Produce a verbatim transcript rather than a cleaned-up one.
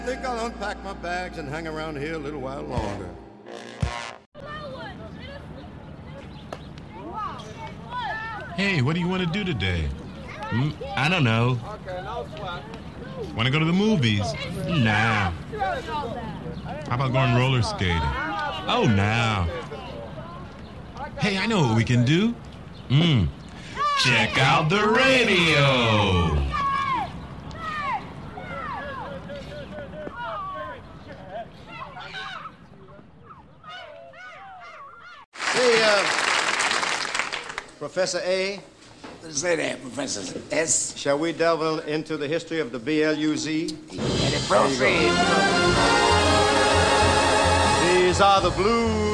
I think I'll unpack my bags and hang around here a little while longer. Hey, what do you want to do today? Mm, I don't know. Want to go to the movies? Nah. How about going roller skating? Oh, nah. Hey, I know what we can do. Mm. Check out the radio. Hey, uh, Professor A. Say that, Professor S. Shall we delve into the history of the B L U Z? And it proceed. These are the blues.